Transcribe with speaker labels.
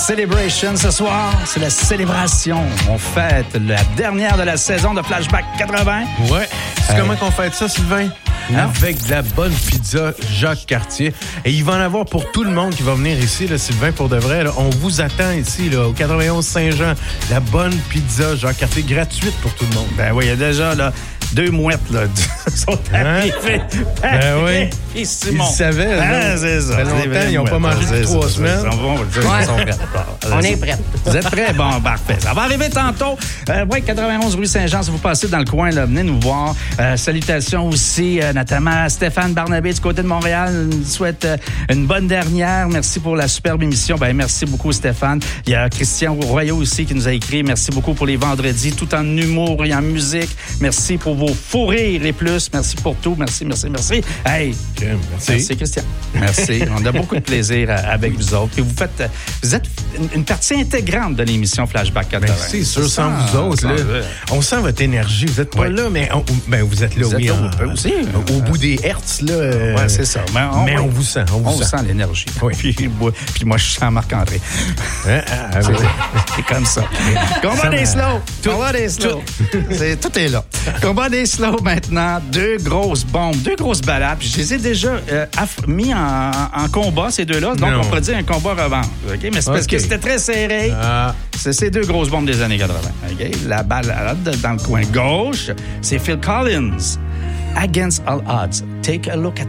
Speaker 1: Celebration ce soir, c'est la célébration. On fête la dernière de la saison de Flashback 80.
Speaker 2: Ouais. C'est comment qu'on fête ça, Sylvain? Avec de la bonne pizza Jacques Cartier. Et il va en avoir pour tout le monde qui va venir ici, là, Sylvain, pour de vrai. Là. On vous attend ici, là, au 91 Saint-Jean. La bonne pizza Jacques Cartier, gratuite pour tout le monde.
Speaker 1: Ben oui, il y a déjà là, 2 mouettes là, sont arrivées.
Speaker 2: Ben oui. Ils savaient.
Speaker 1: Ah, c'est ça.
Speaker 2: Ça fait longtemps, ils n'ont pas mangé depuis 3 semaines.
Speaker 1: Ils sont prêts.
Speaker 3: On est prêts.
Speaker 1: Vous êtes prêts? Bon, parfait. Ça va arriver tantôt. Oui, 91 rue Saint-Jean, si vous passez dans le coin, là, venez nous voir. Salutations aussi, notamment à Stéphane Barnabé du côté de Montréal. Je souhaite une bonne dernière. Merci pour la superbe émission. Ben, merci beaucoup, Stéphane. Il y a Christian Royaux aussi qui nous a écrit. Merci beaucoup pour les vendredis, tout en humour et en musique. Merci pour vos fous rires et plus. Merci pour tout. Merci. Hey! Merci, Christian. Merci. On a beaucoup de plaisir avec vous autres. Puis vous êtes une partie intégrante de l'émission Flashback 80.
Speaker 2: Ben, c'est sûr, sans vous autres, là, on sent votre énergie. Vous n'êtes pas là, mais vous êtes là,
Speaker 1: vous
Speaker 2: oui.
Speaker 1: êtes là, aussi.
Speaker 2: Au bout des hertz, là.
Speaker 1: Oui, c'est ça.
Speaker 2: Mais on vous sent. On vous
Speaker 1: sent l'énergie. Oui. Puis moi, je sens Marc-André. C'est comme ça. Combat des slow. Tout est là. Combat des slow maintenant. 2 grosses bombes, 2 grosses balades. Puis je les ai déjà mis en combat, ces deux-là. Donc, on pourrait dire un combat revanche. Okay? Mais c'est parce que c'était très serré. C'est ces 2 grosses bombes des années 80. Okay? La balade dans le coin gauche, c'est Phil Collins. Against All Odds. Take a look at